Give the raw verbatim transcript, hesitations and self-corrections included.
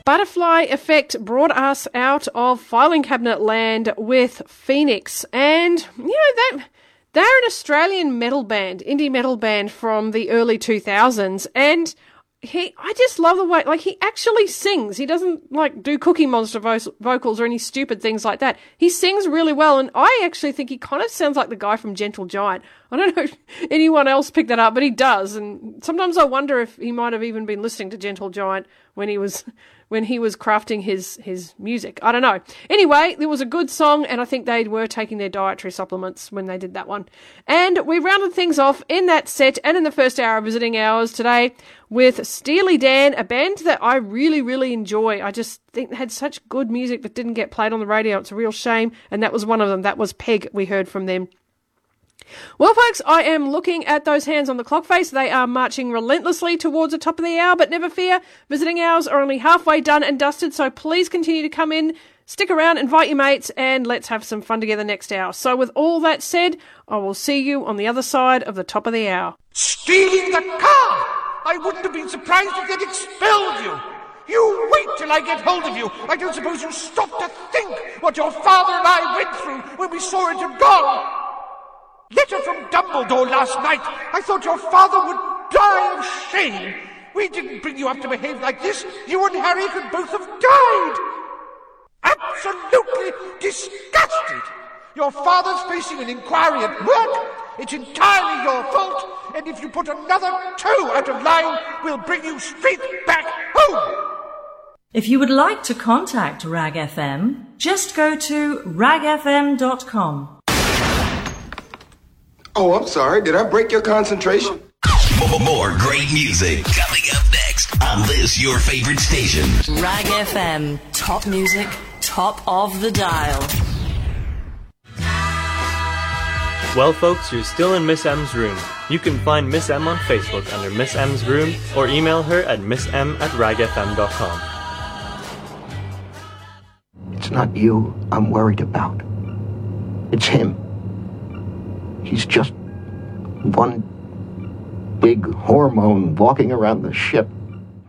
Butterfly Effect brought us out of filing cabinet land with Phoenix. And, you know, that they're an Australian metal band, indie metal band from the early two thousands. And he, I just love the way, like, he actually sings. He doesn't, like, do Cookie Monster vo- vocals or any stupid things like that. He sings really well, and I actually think he kind of sounds like the guy from Gentle Giant. I don't know if anyone else picked that up, but he does. And sometimes I wonder if he might have even been listening to Gentle Giant when he was when he was crafting his, his music. I don't know. Anyway, there was a good song, and I think they were taking their dietary supplements when they did that one. And we rounded things off in that set and in the first hour of Visiting Hours today with Steely Dan, a band that I really, really enjoy. I just think they had such good music that didn't get played on the radio. It's a real shame, and that was one of them. That was Peg we heard from them. Well, folks, I am looking at those hands on the clock face. They are marching relentlessly towards the top of the hour, but never fear, Visiting Hours are only halfway done and dusted, so please continue to come in, stick around, invite your mates, and let's have some fun together next hour. So with all that said, I will see you on the other side of the top of the hour. Stealing the car! I wouldn't have been surprised if they'd expelled you! You wait till I get hold of you! I don't suppose you stopped to think what your father and I went through when we saw it had gone! Letter from Dumbledore last night. I thought your father would die of shame. We didn't bring you up to behave like this. You and Harry could both have died. Absolutely disgusted. Your father's facing an inquiry at work. It's entirely your fault. And if you put another toe out of line, we'll bring you straight back home. If you would like to contact Rag F M, just go to rag f m dot com. Oh, I'm sorry. Did I break your concentration? More great music coming up next on this, your favorite station. Rag F M. Top music, top of the dial. Well, folks, you're still in Miss M's room. You can find Miss M on Facebook under Miss M's room or email her at missm at rag f m dot com. It's not you I'm worried about. It's him. He's just one big hormone walking around the ship.